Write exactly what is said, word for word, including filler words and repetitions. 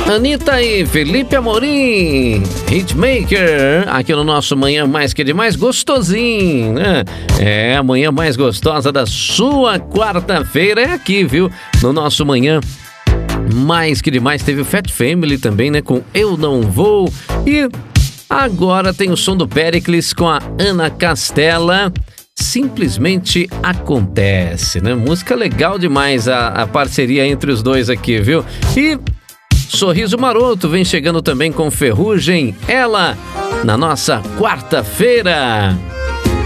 Anitta e Felipe Amorim, Hitmaker, aqui no nosso Manhã Mais Que Demais, gostosinho, né? É, a manhã mais gostosa da sua quarta-feira é aqui, viu? No nosso Manhã Mais Que Demais. Teve o Fat Family também, né? Com Eu Não Vou. E agora tem o som do Péricles com a Ana Castela. Simplesmente Acontece, né? Música legal demais a, a parceria entre os dois aqui, viu? E Sorriso Maroto vem chegando também com Ferrugem, Ela, na nossa quarta-feira.